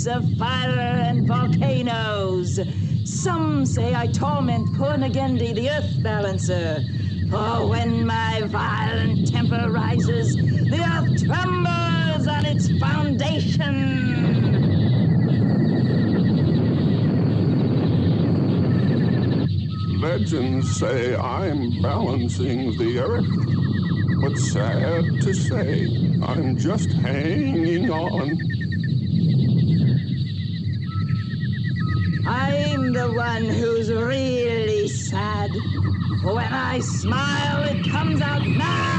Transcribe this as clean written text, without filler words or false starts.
ice of fire and volcanoes. Some say I torment Purnagendi, the earth balancer. For when my violent temper rises, the earth trembles on its foundation. Legends say I'm balancing the earth, but sad to say, I'm just hanging on. I'm the one who's really sad. For when I smile, it comes out mad.